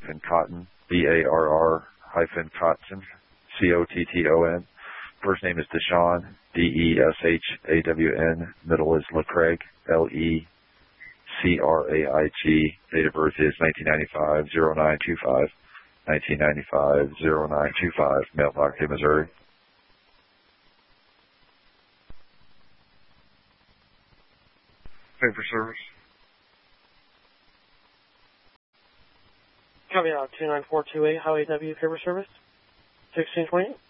Cotton, Barr-Cotton, Cotton. First name is Deshawn, Deshawn. Middle is LeCraig, Lecraig. Date of birth is 1995-0925. 1995-0925. Mailbox in Missouri. Paper service. Copy out 29428, Highway W, paper service, 1628.